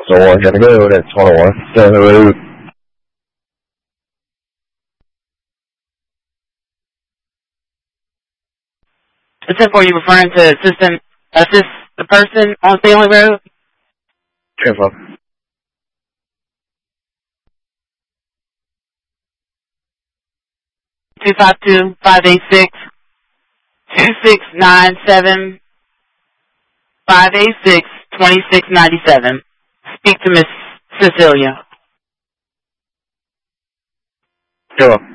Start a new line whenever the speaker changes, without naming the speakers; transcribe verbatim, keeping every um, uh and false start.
store. Gonna go to twenty-one. Seven Road.
It's for you referring to assistant, assist the person on Stanley Road?
Info.
two five two, five eight six, two six nine seven, five eight six, two six nine seven. Speak to Miss Cecilia.
Sure.